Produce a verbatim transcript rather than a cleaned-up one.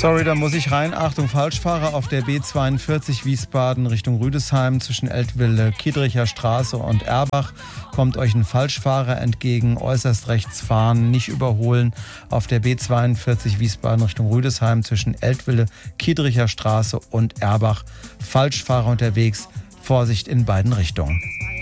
Sorry, da muss ich rein. Achtung, Falschfahrer auf der B zweiundvierzig Wiesbaden Richtung Rüdesheim zwischen Eltville, Kiedricher Straße und Erbach. Kommt euch ein Falschfahrer entgegen, äußerst rechts fahren, nicht überholen. Auf der B zweiundvierzig Wiesbaden Richtung Rüdesheim zwischen Eltville, Kiedricher Straße und Erbach. Falschfahrer unterwegs, Vorsicht in beiden Richtungen.